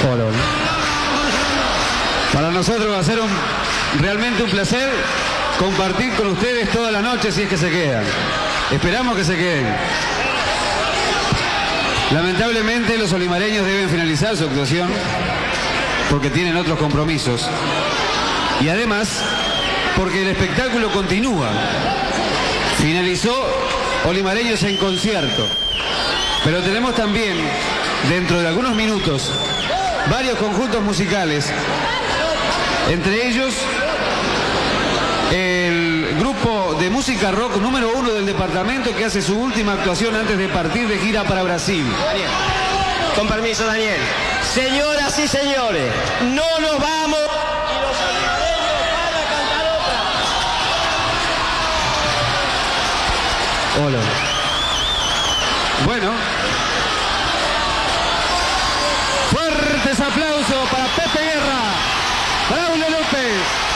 Hola, hola. Para nosotros va a ser realmente un placer compartir con ustedes toda la noche si es que se quedan. Esperamos que se queden. Lamentablemente los olimareños deben finalizar su actuación porque tienen otros compromisos. Y además, porque el espectáculo continúa. Finalizó Olimareños en concierto. Pero tenemos también, dentro de algunos minutos, varios conjuntos musicales. Entre ellos, el grupo de música rock número 1 del departamento que hace su última actuación antes de partir de gira para Brasil. Daniel. Con permiso, Daniel. Señoras y señores, no nos vamos y los olimareños van a cantar otra. Hola. Bueno. Fuertes aplausos para Pepe Guerra, Braulio López.